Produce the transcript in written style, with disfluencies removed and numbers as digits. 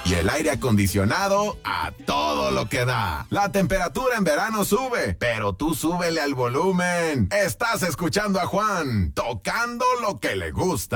y el aire acondicionado a todo lo que da. La temperatura en verano sube, pero tú súbele al volumen. Estás escuchando a Juan, tocando lo que le gusta.